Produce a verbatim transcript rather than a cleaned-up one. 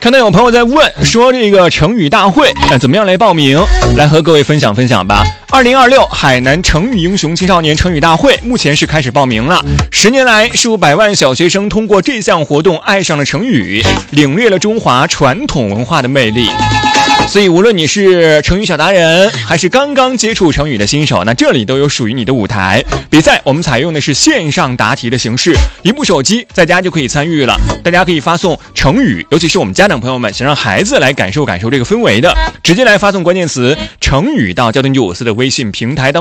看到有朋友在问说这个成语大会、呃、怎么样来报名，来和各位分享分享吧。二零二六海南成语英雄青少年成语大会目前是开始报名了。十年来，数百万小学生通过这项活动爱上了成语，领略了中华传统文化的魅力。所以无论你是成语小达人，还是刚刚接触成语的新手，那这里都有属于你的舞台。比赛我们采用的是线上答题的形式，一部手机在家就可以参与了。大家可以发送成语，尤其是我们家长朋友们想让孩子来感受感受这个氛围的，直接来发送关键词成语到交通九五四的微信平台当中。